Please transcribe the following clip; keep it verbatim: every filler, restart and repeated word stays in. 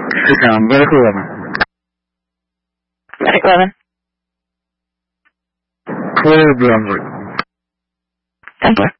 Sit down. Medical eleven. Medic eleven. Clear Brunswick. ten four.